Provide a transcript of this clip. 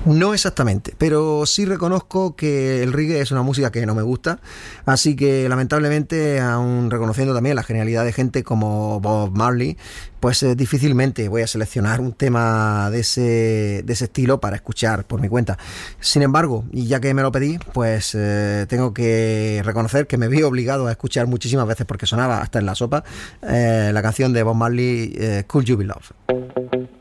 No exactamente, pero sí reconozco que el reggae es una música que no me gusta, así que lamentablemente, aun reconociendo también la genialidad de gente como Bob Marley, pues difícilmente voy a seleccionar un tema de ese estilo para escuchar por mi cuenta. Sin embargo, y ya que me lo pedí, pues tengo que reconocer que me vi obligado a escuchar muchísimas veces porque sonaba hasta en la sopa la canción de Bob Marley, Could You Be Love.